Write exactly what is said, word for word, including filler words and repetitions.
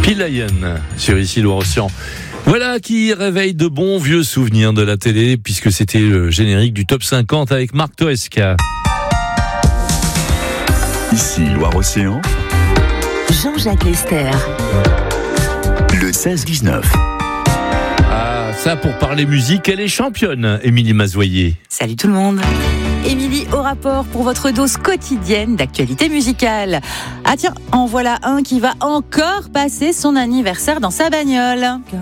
Kill Lion sur Ici Loire-Océan. Voilà qui réveille de bons vieux souvenirs de la télé, puisque c'était le générique du top cinquante avec Marc Toesca. Ici Loire-Océan, Jean-Jacques Lester. le seize dix-neuf. Ah, ça pour parler musique, elle est championne, Émilie Mazoyer. Salut tout le monde. Émilie au rapport pour votre dose quotidienne d'actualité musicale. Ah tiens, en voilà un qui va encore passer son anniversaire dans sa bagnole.